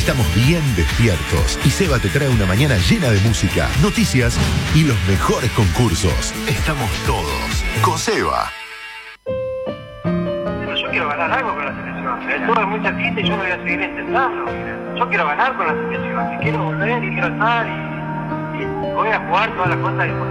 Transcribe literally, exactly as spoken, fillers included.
Estamos bien despiertos y Seba te trae una mañana llena de música, noticias y los mejores concursos. Estamos todos con Seba. Pero yo quiero ganar algo con la selección. El todo es muy chiquita y yo me voy a seguir intentando. Yo quiero ganar con la selección. Y quiero volver y quiero estar y, y voy a jugar todas las cosas importantes.